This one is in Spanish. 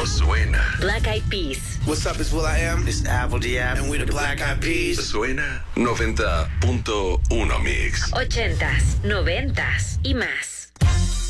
no suena. Black Eyed Peas. What's up, it's will.i.am. It's Apple D.App. And we're the Black Eyed Peas. Suena 90.1 Mix. 80s, 90s y más.